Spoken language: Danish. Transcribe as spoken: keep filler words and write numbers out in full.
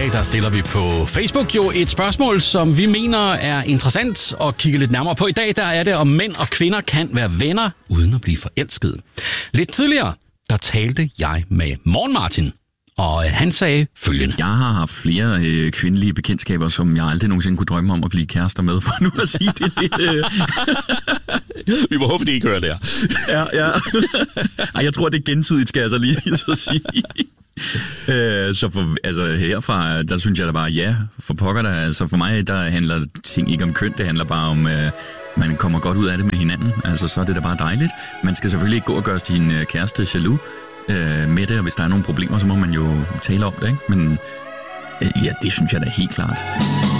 dag der stiller vi på Facebook jo et spørgsmål, som vi mener er interessant at kigge lidt nærmere på. I dag der er det, om mænd og kvinder kan være venner uden at blive forelsket. Lidt tidligere, der talte jeg med Morgen Martin, og han sagde følgende. Jeg har haft flere øh, kvindelige bekendtskaber, som jeg aldrig nogensinde kunne drømme om at blive kærester med, for nu at sige det lidt... Øh... Vi må håbe, de ikke hører det her. Ja, ja. Ej, jeg tror, det er gensidigt, skal jeg så lige så sige. øh, så for, altså, herfra, der synes jeg da bare, ja, for pokker der. Altså for mig, der handler ting ikke om køn, det handler bare om... Øh, man kommer godt ud af det med hinanden. Altså, så er det da bare dejligt. Man skal selvfølgelig ikke gå og gøre sin øh, kæreste jaloux øh, med det, og hvis der er nogle problemer, så må man jo tale om det, ikke? Men øh, ja, det synes jeg da helt klart.